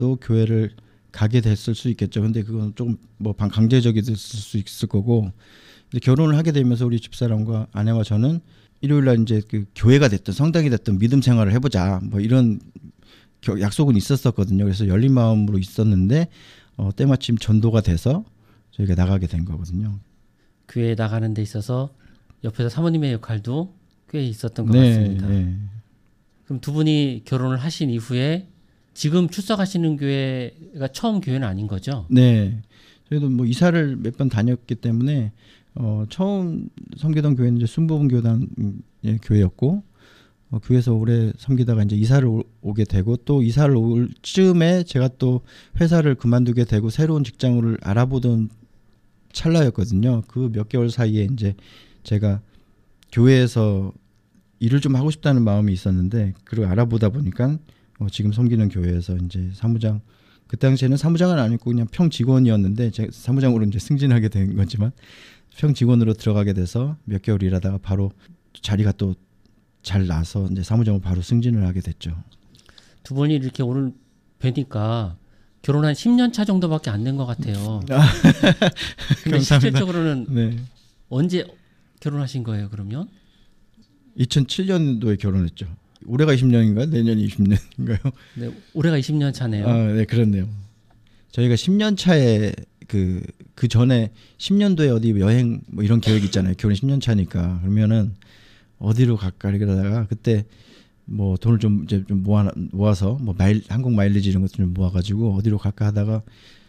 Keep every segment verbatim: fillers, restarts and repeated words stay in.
또 교회를 가게 됐을 수 있겠죠. 근데 그건 조금 뭐 강제적이 됐을 수 있을 거고. 근데 결혼을 하게 되면서 우리 집사람과 아내와 저는 일요일 날 이제 그 교회가 됐든 성당이 됐든 믿음 생활을 해보자 뭐 이런 약속은 있었었거든요. 그래서 열린 마음으로 있었는데 어, 때마침 전도가 돼서 저희가 나가게 된 거거든요. 교회에 나가는 데 있어서 옆에서 사모님의 역할도 꽤 있었던 것 네, 같습니다. 네. 그럼 두 분이 결혼을 하신 이후에 지금 출석하시는 교회가 처음 교회는 아닌 거죠? 네. 저희도 뭐 이사를 몇 번 다녔기 때문에 어, 처음 섬기던 교회는 이제 순복음교단의 교회였고 어, 교회에서 오래 섬기다가 이제 이사를 오, 오게 되고 또 이사를 올 즈음에 제가 또 회사를 그만두게 되고 새로운 직장을 알아보던 찰나였거든요. 그 몇 개월 사이에 이제 제가 교회에서 일을 좀 하고 싶다는 마음이 있었는데 그걸 알아보다 보니까 어, 지금 섬기는 교회에서 이제 사무장 그 당시에는 사무장은 아니고 그냥 평 직원이었는데 제 사무장으로 이제 승진하게 된 거지만 평 직원으로 들어가게 돼서 몇 개월 일하다가 바로 자리가 또 잘 나서 이제 사무장으로 바로 승진을 하게 됐죠. 두 분이 이렇게 오늘 뵈니까 결혼한 십 년 차 정도밖에 안 된 것 같아요. 그러니까 실질적으로는 네. 언제 결혼하신 거예요, 그러면? 이천칠 년도에 결혼했죠. 올해가 이십 년인가요? 내년이 이십 년인가요? 네, 올해가 이십 년 차네요. 아, 네, 그렇네요. 저희가 십 년 차에 그, 그 전에 십 년도에 어디 여행 뭐 이런 계획 있잖아요. 결혼 십 년 차니까. 그러면은 어디로 갈까 이러다가 그때 뭐 돈을 좀 이제 좀 모아 모아서 뭐 마일 한국 마일리지 이런 것들 좀 모아가지고 어디로 갈까 하다가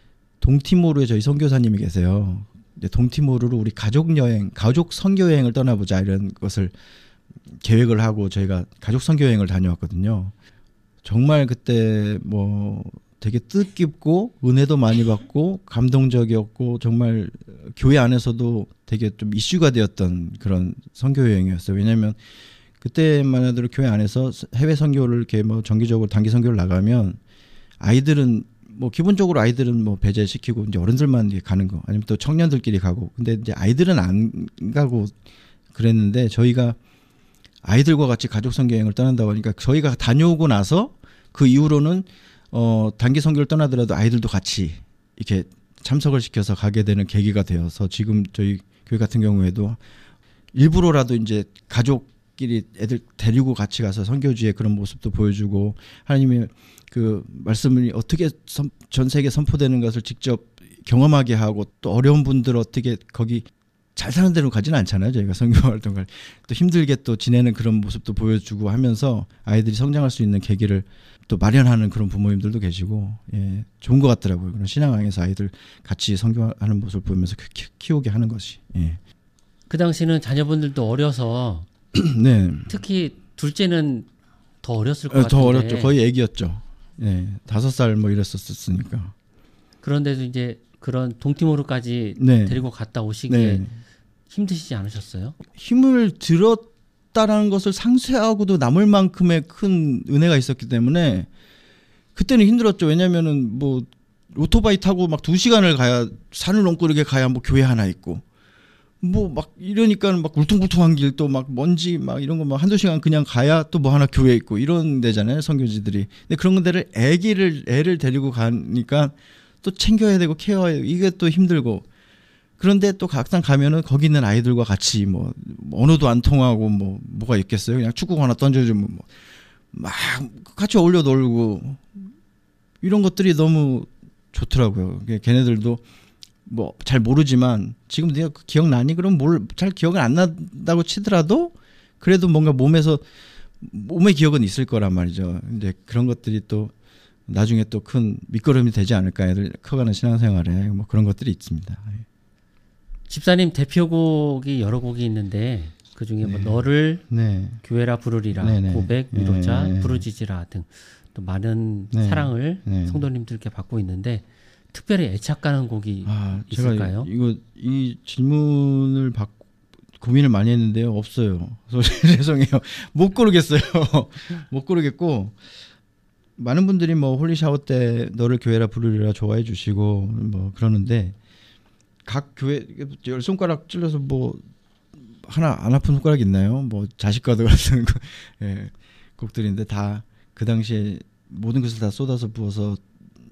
동티모르에 저희 선교사님이 계세요. 동티모르로 우리 가족 여행, 가족 선교 여행을 떠나보자 이런 것을 계획을 하고 저희가 가족 선교 여행을 다녀왔거든요. 정말 그때 뭐 되게 뜻깊고 은혜도 많이 받고 감동적이었고 정말 교회 안에서도 되게 좀 이슈가 되었던 그런 선교 여행이었어요. 왜냐하면 그때만 해도 교회 안에서 해외 선교를 이렇게 뭐 정기적으로 단기 선교를 나가면 아이들은 뭐 기본적으로 아이들은 뭐 배제시키고 이제 어른들만 가는 거 아니면 또 청년들끼리 가고 근데 이제 아이들은 안 가고 그랬는데 저희가 아이들과 같이 가족 선교 여행을 떠난다고 하니까 저희가 다녀오고 나서 그 이후로는 어 단기 선교를 떠나더라도 아이들도 같이 이렇게 참석을 시켜서 가게 되는 계기가 되어서 지금 저희 교회 같은 경우에도 일부러라도 이제 가족끼리 애들 데리고 같이 가서 선교지의 그런 모습도 보여주고 하나님의 그 말씀이 어떻게 선, 전 세계에 선포되는 것을 직접 경험하게 하고 또 어려운 분들 어떻게 거기 잘 사는 데로 가지는 않잖아요. 저희가 선교 활동을 또 힘들게 또 지내는 그런 모습도 보여주고 하면서 아이들이 성장할 수 있는 계기를 또 마련하는 그런 부모님들도 계시고 예, 좋은 것 같더라고요. 그런 신앙왕에서 아이들 같이 선교하는 모습을 보면서 키, 키우게 하는 것이. 예. 그 당시는 자녀분들도 어려서 네. 특히 둘째는 더 어렸을 것 어, 같은데. 더 어렸죠. 거의 애기였죠. 예, 다섯 살 뭐 이랬었으니까. 그런데도 이제 그런 동티모르까지 네. 데리고 갔다 오시기에 네. 힘드시지 않으셨어요? 힘을 들었다라는 것을 상쇄하고도 남을 만큼의 큰 은혜가 있었기 때문에 그때는 힘들었죠. 왜냐면은 뭐 오토바이 타고 막 두 시간을 가야 산을 넘고 이렇게 가야 뭐 교회 하나 있고 뭐 막 이러니까 막 울퉁불퉁한 길 또 막 먼지 막 이런 거 막 한두 시간 그냥 가야 또 뭐 하나 교회 있고 이런 데잖아요. 선교지들이. 근데 그런 데를 애기를 애를 데리고 가니까 또 챙겨야 되고 케어해야 되고 이게 또 힘들고 그런데 또 각상 가면은 거기 있는 아이들과 같이 뭐 언어도 안 통하고 뭐 뭐가 있겠어요. 그냥 축구 하나 던져주면 뭐 막 같이 어울려 놀고 이런 것들이 너무 좋더라고요. 걔네들도 뭐 잘 모르지만 지금 내가 기억나니 그럼 뭘 잘 기억은 안 난다고 치더라도 그래도 뭔가 몸에서 몸의 기억은 있을 거란 말이죠. 근데 그런 것들이 또 나중에 또 큰 밑거름이 되지 않을까 애들 커가는 신앙생활에 뭐 그런 것들이 있습니다. 집사님 대표곡이 여러 곡이 있는데 그 중에 뭐 네. 너를 네. 교회라 부르리라 네네. 고백 위로자 네. 부르짖으라 등 또 많은 네. 사랑을 네. 성도님들께 받고 있는데 특별히 애착 가는 곡이 아, 있을까요? 제가 이거 이 질문을 받고 고민을 많이 했는데요. 없어요. 죄송해요. 못 고르겠어요. 못 고르겠고 많은 분들이 뭐 홀리 샤워 때 너를 교회라 부르리라 좋아해 주시고 뭐 그러는데 각 교회 열 손가락 찔러서 뭐 하나 안 아픈 손가락 있나요? 뭐 자식과도 같은 거, 예, 곡들인데 다 그 당시에 모든 것을 다 쏟아서 부어서